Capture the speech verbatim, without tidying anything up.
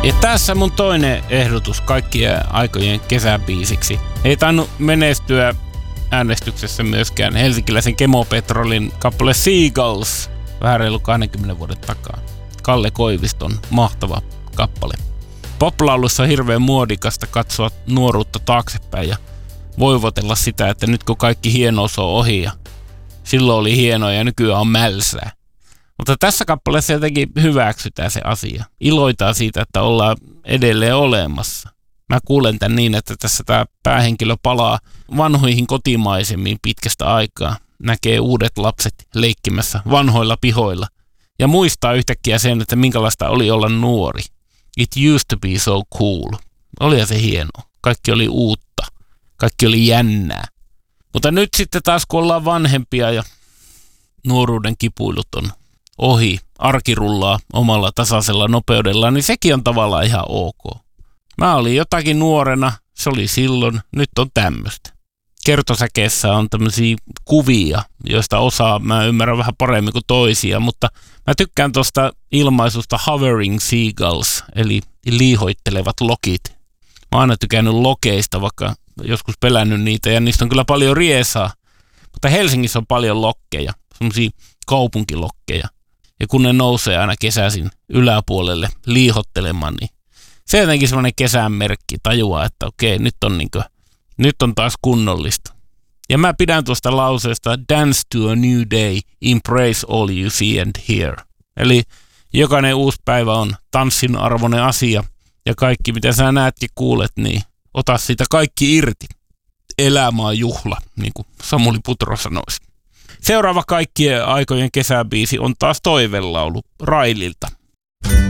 Ja tässä mun toinen ehdotus kaikkien aikojen kesäbiisiksi. Ei tainnut menestyä äänestyksessä myöskään helsinkiläisen Kemopetrolin kappale Seagulls vähän reilu kaksikymmentä vuoden takaa. Kalle Koiviston mahtava kappale. Poplaulussa on hirveän muodikasta katsoa nuoruutta taaksepäin ja voivotella sitä, että nyt kun kaikki hienous on ohi ja silloin oli hienoa ja nykyään on mälsää. Mutta tässä kappaleessa jotenkin hyväksytään se asia. Iloitaan siitä, että ollaan edelleen olemassa. Mä kuulen tän niin, että tässä tämä päähenkilö palaa vanhoihin kotimaisemmin pitkästä aikaa. Näkee uudet lapset leikkimässä vanhoilla pihoilla. Ja muistaa yhtäkkiä sen, että minkälaista oli olla nuori. It used to be so cool. Olihan se hienoa. Kaikki oli uutta. Kaikki oli jännää. Mutta nyt sitten taas kun ollaan vanhempia ja nuoruuden kipuilut on ohi, arki rullaa omalla tasaisella nopeudella, niin sekin on tavallaan ihan ok. Mä olin jotakin nuorena, se oli silloin, nyt on tämmöistä. Kertosäkeessä on tämmöisiä kuvia, joista osaa mä ymmärrän vähän paremmin kuin toisia, mutta mä tykkään tuosta ilmaisusta hovering seagulls, eli liihoittelevat lokit. Mä oon aina tykännyt lokeista, vaikka joskus pelännyt niitä, ja niistä on kyllä paljon riesaa. Mutta Helsingissä on paljon lokkeja, semmoisia kaupunkilokkeja. Ja kun ne nousee aina kesäisin yläpuolelle liihottelemaan, niin se on jotenkin semmoinen kesän merkki, tajuaa, että okei, nyt on, niin kuin, nyt on taas kunnollista. Ja mä pidän tuosta lauseesta dance to a new day, embrace all you see and hear. Eli jokainen uusi päivä on tanssin arvoinen asia, ja kaikki mitä sä näet ja kuulet, niin ota siitä kaikki irti. Elämä on juhla, niin kuin Samuli Putro sanoisi. Seuraava kaikkien aikojen kesäbiisi on taas toivelaulu Raililta.